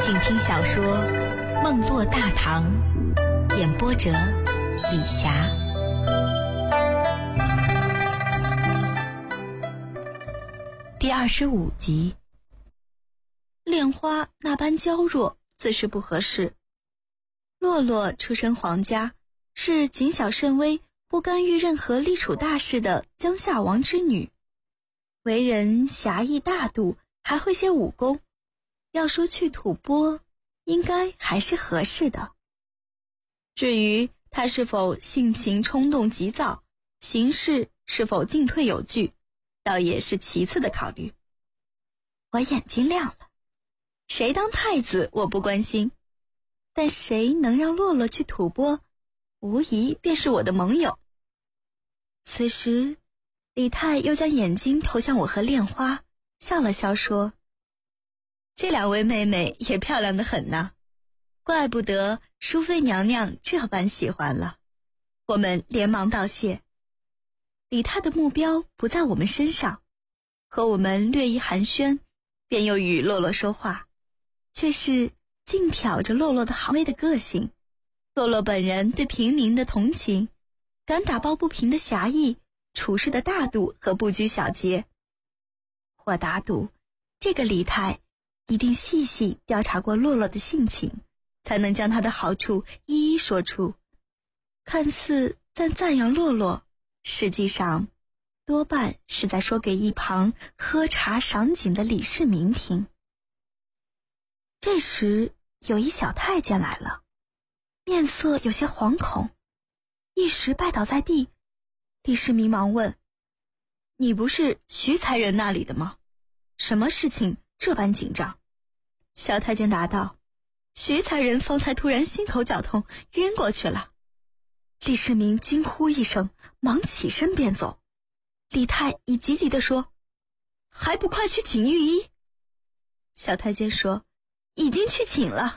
请听小说《梦落大唐》，演播者李霞。第25集。 恋花那般娇弱，自是不合适。洛洛出身皇家，是谨小慎微、不干预任何历储大事的江夏王之女，为人侠义大度，还会些武功。要说去吐蕃，应该还是合适的。至于她是否性情冲动急躁，行事是否进退有据，倒也是其次的考虑。我眼睛亮了，谁当太子我不关心，但谁能让洛洛去吐蕃，无疑便是我的盟友。此时李泰又将眼睛投向我和恋花，笑了笑说，这两位妹妹也漂亮得很呐，怪不得淑妃娘娘这般喜欢了。我们连忙道谢。李泰的目标不在我们身上，和我们略一寒暄，便又与洛洛说话，却是尽挑着洛洛的好妹的个性。洛洛本人对平民的同情，敢打抱不平的侠义，处事的大度和不拘小节。我打赌，这个李泰一定细细调查过洛洛的性情，才能将他的好处一一说出。看似在赞扬洛洛，实际上多半是在说给一旁喝茶赏景的李世民听。这时有一小太监来了，面色有些惶恐，一时拜倒在地。李世民忙问，你不是徐才人那里的吗？什么事情这般紧张？小太监答道，徐才人方才突然心口绞痛，晕过去了。李世民惊呼一声，忙起身便走。李泰已急急地说，还不快去请御医？小太监说，已经去请了。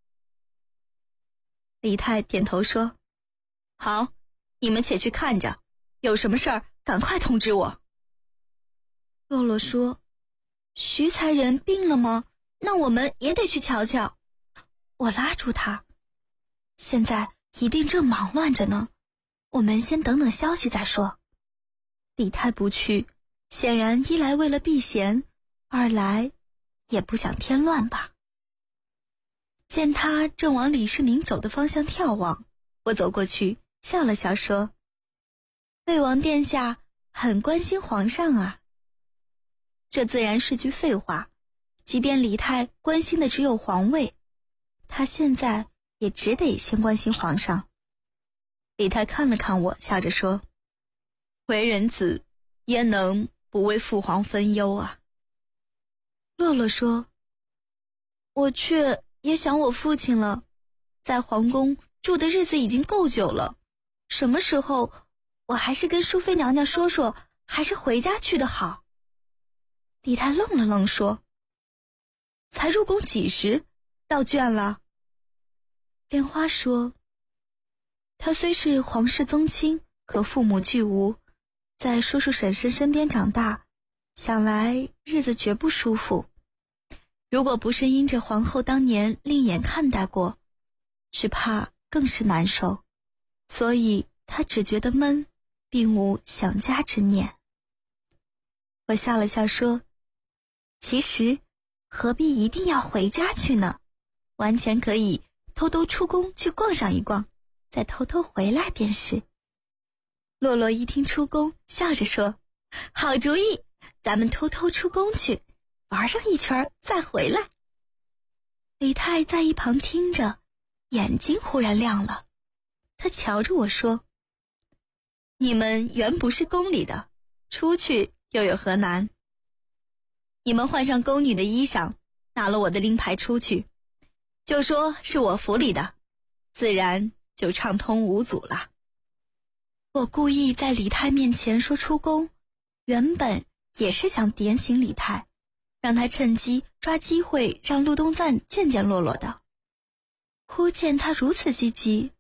李泰点头说，好，你们且去看着，有什么事儿赶快通知我。洛洛说，徐才人病了吗？那我们也得去瞧瞧。我拉住他，现在一定正忙乱着呢，我们先等等消息再说。李泰不去，显然一来为了避嫌，二来也不想添乱吧。见他正往李世民走的方向眺望，我走过去笑了笑说，魏王殿下很关心皇上啊。这自然是句废话，即便李泰关心的只有皇位，他现在也只得先关心皇上。李泰看了看我，笑着说，为人子焉能不为父皇分忧啊。洛洛说，我却也想我父亲了，在皇宫住的日子已经够久了，什么时候我还是跟淑妃娘娘说说，还是回家去的好。李泰愣了愣说，才入宫几时，到倦了？莲花说，他虽是皇室宗亲，可父母俱无，在叔叔婶婶身边长大，想来日子绝不舒服。如果不是因着皇后当年另眼看待过，只怕更是难受，所以他只觉得闷，并无想家之念。我笑了笑说，其实何必一定要回家去呢？完全可以偷偷出宫去逛上一逛，再偷偷回来便是。洛洛一听出宫，笑着说，好主意，咱们偷偷出宫去玩上一圈再回来。李泰在一旁听着，眼睛忽然亮了，他瞧着我说，你们原不是宫里的，出去又有何难？你们换上宫女的衣裳，拿了我的令牌出去，就说是我府里的，自然就畅通无阻了。我故意在李泰面前说出宫，原本也是想点醒李泰，让他趁机抓机会让陆东赞见见洛洛的。忽见他如此积极，